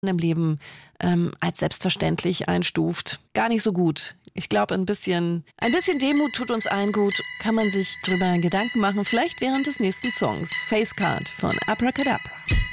im Leben als selbstverständlich einstuft. Gar nicht so gut. Ich glaube, ein bisschen Demut tut uns allen gut. Kann man sich drüber Gedanken machen, vielleicht während des nächsten Songs. Facecard von Abracadabra.